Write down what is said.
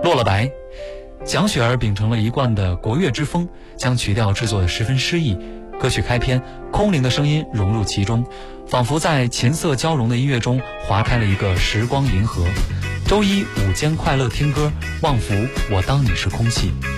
落了白。蒋雪儿秉承了一贯的国乐之风，将曲调制作得十分诗意。歌曲开篇，空灵的声音融入其中，仿佛在琴瑟交融的音乐中划开了一个时光银河。周一午间快乐听歌，旺福我当你是空气。